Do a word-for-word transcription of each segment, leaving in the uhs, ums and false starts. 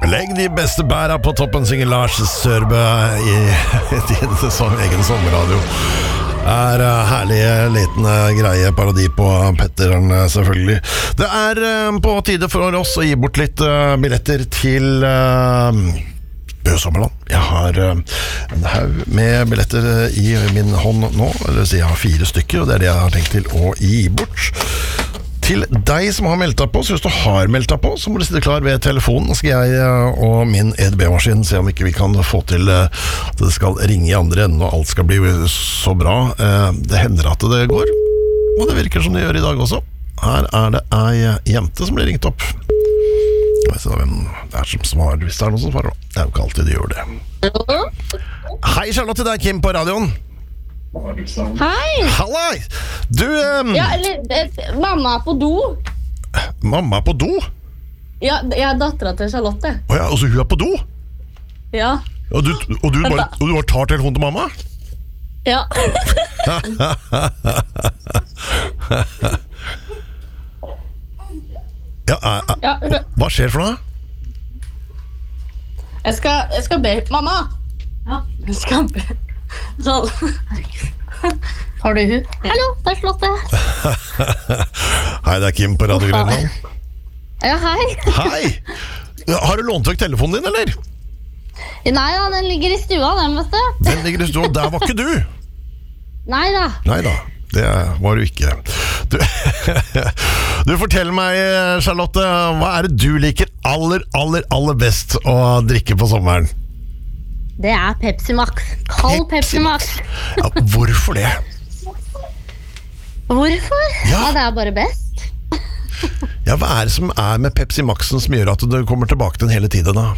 Legg de beste bæra på toppen, synger Lars Sørbø i din som egen sommerradio. Er uh, herlig liten uh, greie, parodi på Petteren uh, selvfølgelig. Det er uh, på tide for oss å gi bort litt uh, billetter til uh, Bø Sommerland. Jeg har uh, en haug med billetter uh, i min hånd nå, eller si jeg har fire stykker, og det er det jeg har tenkt til å gi bort. Til deg som har meldt deg på, så hvis du har meldt deg på, så må du sitte klar ved telefonen. Nå skal jeg og min E D B-maskin se om ikke vi kan få til at det skal ringe i andre enden, og alt skal bli så bra. Det hender at det går, og det virker som det gjør i dag også. Her er det ei jente som blir ringt opp. Jeg vet ikke hvem det er som svarer, hvis det er noen som svarer. Det er jo ikke alltid de gjør det. Hei Charlotte, det er Kim på radioen. Hei! Hallai! Du um... Ja, eller, eh, mamma er på do. Mamma er på do? Ja, jeg er datteren til Charlotte. Å ja, altså hun er på do? Ja. Og du, og du, bare, og du bare tar telefonen til mamma? Ja. Ja, uh, uh, Ja, hun- hva skjer for noe? Jeg skal, jeg skal be mamma. Ja. Jeg skal be Sånn. Har du hun? Hallo, det er Charlotte. Hei, det er Kim på Radio Grenland. Ja, hei. Hei! Har du lånt vekk telefonen din, eller? Nei da, den ligger i stua, den, vet du. Den ligger i stua, der var ikke du. Nei da. Neida, det var du ikke. Du, du forteller meg, Charlotte, hva er det du liker aller, aller, aller best å drikke på sommeren? Det er Pepsi Max. Kald Pepsi Max. Ja, hvorfor det? Hvorfor? Ja. Ja, det er bare best. Ja, hva er det som er med Pepsi Maxen som gjør at du kommer tilbake til den hele tiden da?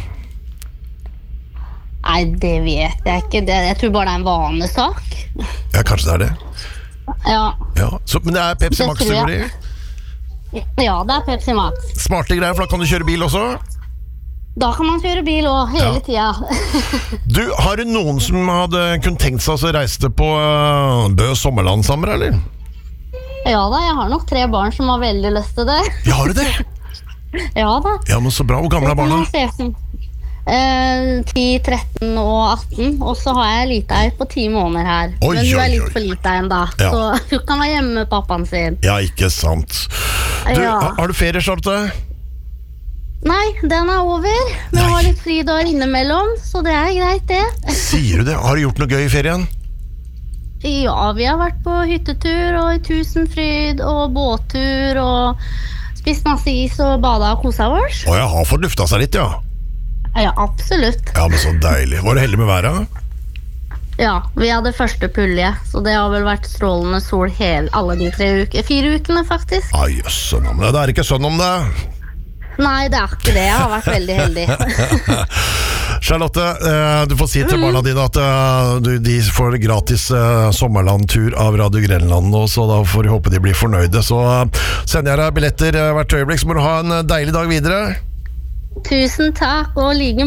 Nei, det vet jeg ikke. Det, jeg tror bare det er en vanesak. Ja, kanskje det er det. Ja. Ja, så, men det er Pepsi Det Max du tror går i? jeg. Ja, det er Pepsi Max. Smarte greier, for da kan du kjøre bil også. Da kan man kjøre bil også, hele Ja. tida. Du, har du noen som hadde kunnet tenkt seg å reise til på uh, Bø Sommerland sammen, eller? Ja da, jeg har nok tre barn som har veldig lyst til det. Ja, har du det? Ja da. Ja, men så bra. Hvor gamle er barna? Eh, ti, tretten og atten. Og så har jeg lite ei på ti måneder her. Oi, Men hun oi, er litt oi. for lite ennå, Ja. så hun kan være hjemme med pappaen sin. Ja, ikke sant. Du, Ja. har, har du ferie, Charlotte? Nei, den er over. Vi Nei. har litt fridager innimellom, så det er greit, det. Sier du det? Har du gjort noe gøy i ferien? Ja, vi har vært på hyttetur og i Tusenfryd og båttur og spist masse is og bada og kosa oss. Å, jeg har fått lufta seg litt, ja. Ja, absolutt. Ja, men så deilig. Var du heldig med været? Ja, vi hadde første pulje, så det har vel vært strålende sol hele, alle de tre uker, fire ukene faktisk. Ah, jøsse navn. Det er ikke sønn om det. Nei, det er ikke det. Jeg har vært veldig heldig. Charlotte, eh, du får si til barna dine at eh, du, de får gratis eh, sommerlandtur av Radio Grenland nå, så da får vi håpe de blir fornøyde. Så eh, sender jeg deg billetter eh, hvert øyeblikk, så må du ha en eh, deilig dag videre. Tusen takk, og like